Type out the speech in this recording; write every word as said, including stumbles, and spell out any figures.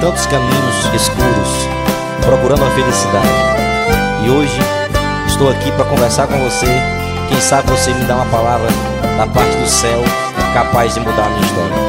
tantos caminhos escuros, procurando a felicidade. E hoje estou aqui para conversar com você. Quem sabe você me dá uma palavra da parte do céu capaz de mudar a minha história.